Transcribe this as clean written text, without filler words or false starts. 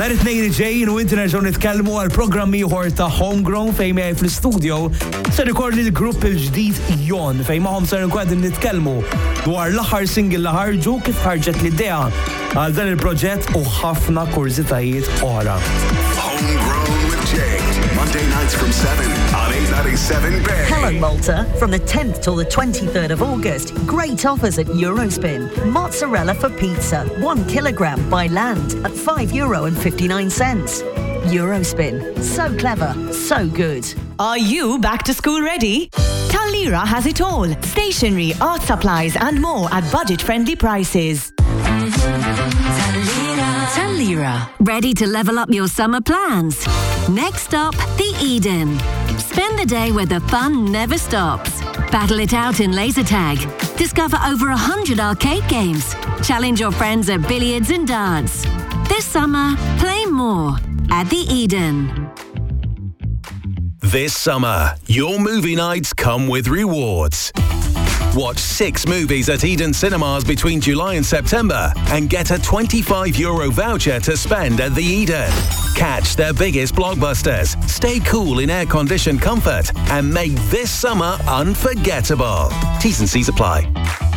Nhar it-tnejn ġejjin u inti nerġgħu nitkellmu għal programm ieħor ta' Homegrown fejn miegħi fl-istudio se ikolli l-grupp il-ġdid Jon fejn magħhom se nkwedin nitkellmu dwar l-aħħar single li ħarġu kif ħarġet l-idea għal dan il-proġett u ħafna kurzitajiet oħra. Homegrown with Jay. Monday nights from 7 on 897 Bay. Hello Malta. From the 10th till the 23rd of August, great offers at Eurospin. Mozzarella for pizza, 1 kilogram by land at €5.59. Eurospin. So clever, so good. Are you back to school ready? Tallira has it all. Stationery, art supplies and more at budget-friendly prices. Tallira. Ready to level up your summer plans? Next stop, the Eden. Spend the day where the fun never stops. Battle it out in laser tag. Discover over 100 arcade games. Challenge your friends at billiards and darts. This summer, play more at the Eden. This summer, your movie nights come with rewards. Watch 6 movies at Eden Cinemas between July and September and get a €25 voucher to spend at the Eden. Catch their biggest blockbusters, stay cool in air-conditioned comfort, and make this summer unforgettable. T's and C's apply.